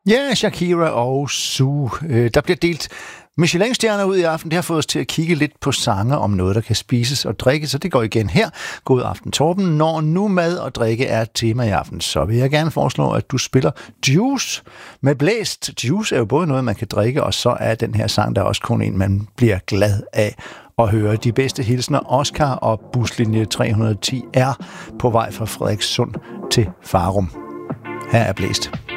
Ja, Shakira og Sue. Der bliver delt Michelin-stjerner ud i aften. Det har fået os til at kigge lidt på sange om noget, der kan spises og drikkes, så det går igen her. God aften, Torben. Når nu mad og drikke er et tema i aften, så vil jeg gerne foreslå, at du spiller Juice med blæst. Juice er jo både noget, man kan drikke, og så er den her sang, der er også kun en, man bliver glad af at høre. De bedste hilsner, Oscar og buslinje 310 er på vej fra Frederikssund til Farum. Her er blæst.